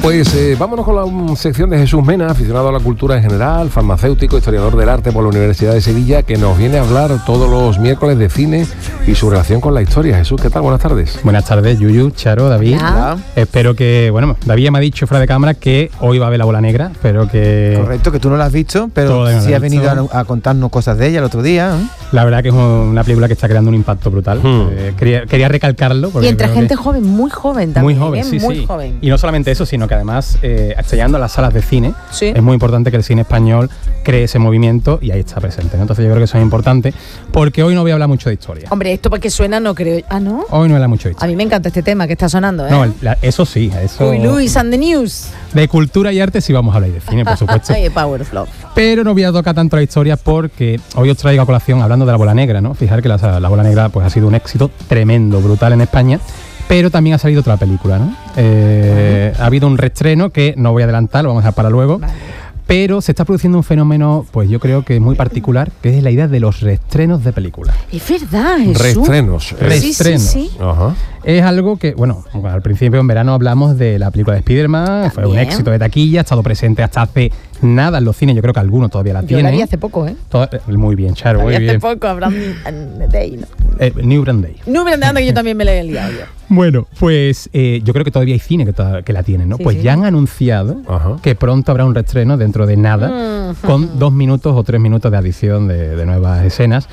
pues vámonos con la sección de Jesús Mena, aficionado a la cultura en general, farmacéutico, historiador del arte por la Universidad de Sevilla, que nos viene a hablar todos los miércoles de cine y su relación con la historia. Jesús, ¿qué tal? Buenas tardes. Buenas tardes, Yuyu, Charo, David. Hola. Espero que, bueno, David me ha dicho fuera de cámara que hoy va a ver La Bola Negra, pero que... Correcto, que tú no la has visto, pero sí has venido a contarnos cosas de ella el otro día, ¿eh? La verdad que es una película que está creando un impacto brutal. Quería recalcarlo. Y entre gente joven, muy joven también. Muy joven, sí, muy sí. joven. Y no solamente eso, sino que además, llegando a las salas de cine, Sí. es muy importante que el cine español cree ese movimiento y ahí está presente, ¿no? Entonces yo creo que eso es importante, porque hoy no voy a hablar mucho de historia. Hombre, esto porque suena no creo. Ah, ¿no? Hoy no voy a hablar mucho de A historia. mí me encanta este tema que está sonando, ¿eh? No, eso sí, eso... Uy, Luis and the News. De cultura y arte sí vamos a hablar, y de cine, por supuesto. Ay, Power of Love. Pero no voy a tocar tanto la historia porque hoy os traigo a colación hablando de La Bola Negra, ¿no? Fijar que la Bola Negra pues ha sido un éxito tremendo, brutal en España, pero también ha salido otra película, ¿no? Ha habido un reestreno que no voy a adelantar, lo vamos a dejar para luego. Vale. Pero se está produciendo un fenómeno, pues yo creo que muy particular, que es la idea de los reestrenos de películas. Es verdad, Jesús. Reestrenos. Reestrenos. Sí. Ajá. Es algo que, bueno, al principio en verano hablamos de la película de Spider-Man, fue un También. éxito de taquilla, ha estado presente hasta hace nada en los cines, yo creo que algunos todavía la Yo tienen. la vi hace poco, ¿eh? Muy bien, Charo, La vi muy hace bien. poco, Abraham Day, ¿no? New Brand Day. No me anda que yo también me la he liado yo. Bueno, pues yo creo que todavía hay cine que la tienen, ¿no? Sí, pues sí. ya han anunciado Ajá. que pronto habrá un reestreno dentro de nada, con 2 minutos o 3 minutos de adición de nuevas escenas.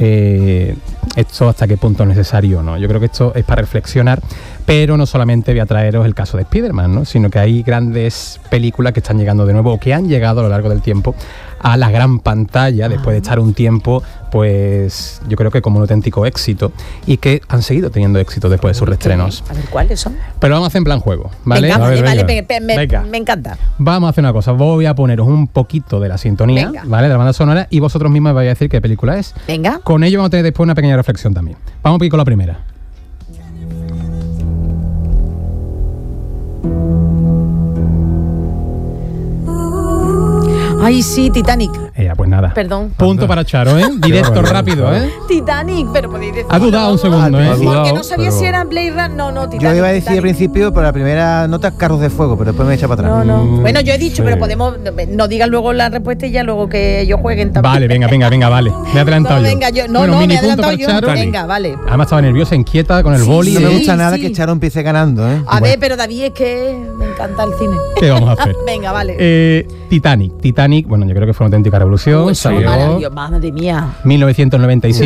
Esto hasta qué punto es necesario, ¿no? Yo creo que esto es para reflexionar, pero no solamente voy a traeros el caso de Spider-Man, ¿no? Sino que hay grandes películas que están llegando de nuevo o que han llegado a lo largo del tiempo a la gran pantalla después de estar un tiempo, pues yo creo que como un auténtico éxito, y que han seguido teniendo éxito después de sus reestrenos. A ver, ¿cuáles son? Pero vamos a hacer en plan juego, ¿vale? Venga, A ver, vale, venga. Venga. me encanta. Vamos a hacer una cosa, voy a poneros un poquito de la sintonía, Venga. ¿vale? De la banda sonora, y vosotros mismos vais a decir qué película es. Venga. Con ello vamos a tener después una pequeña reflexión también. Vamos a ir con la primera. Ay, sí, Titanic. Pues nada. Perdón. Punto para Charo, ¿eh? Directo, bueno, rápido, claro. ¿eh? Titanic, pero podéis decir. Ha dudado un segundo, ¿eh? Ha Porque dudado, no sabía pero- si era Blade Runner. No, Titanic. Yo iba a decir al Titanic. principio, pero la primera nota Carros de Fuego, pero después me echa para atrás. No. Bueno, yo he dicho, Sí. pero podemos. No digan luego la respuesta y ya luego que ellos jueguen también. Vale, venga, vale. Me he adelantado No, yo. venga, yo. No, Bueno, me he mini punto adelantado para yo. Charo. Venga, vale. Además estaba nerviosa, inquieta con el Sí, boli. No me sí. gusta nada que Charo empiece ganando, ¿eh? A ver, pero David, es que me encanta el cine. ¿Qué vamos a hacer? Venga, vale. Titanic, bueno, yo creo que fue una auténtica revolución. Eso, Salió maravilloso, madre mía. 1995.